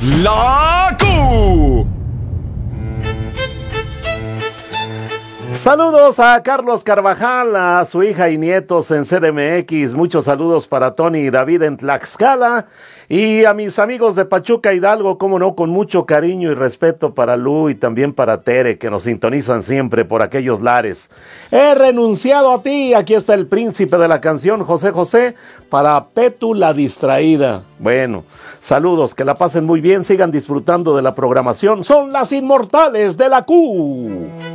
La Q. Saludos a Carlos Carvajal, a su hija y nietos en CDMX. Muchos saludos para Tony y David en Tlaxcala. Y a mis amigos de Pachuca Hidalgo, cómo no, con mucho cariño y respeto para Lu y también para Tere, que nos sintonizan siempre por aquellos lares. He renunciado a ti. Aquí está el príncipe de la canción, José José, para Petu la distraída. Bueno, saludos, que la pasen muy bien, sigan disfrutando de la programación. Son las inmortales de la Q.